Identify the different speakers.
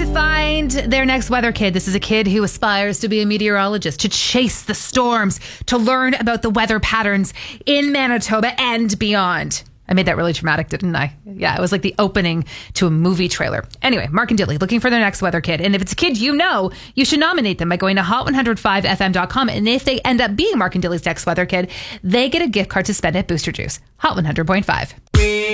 Speaker 1: find their next weather kid. This is a kid who aspires to be a meteorologist, to chase the storms, to learn about the weather patterns in Manitoba and beyond. I made that really dramatic, didn't I? Yeah, it was like the opening to a movie trailer. Anyway, Mark and Dilly looking for their next weather kid. And if it's a kid you know, you should nominate them by going to hot105fm.com. And if they end up being Mark and Dilly's next weather kid, they get a gift card to spend at Booster Juice. Hot 100.5.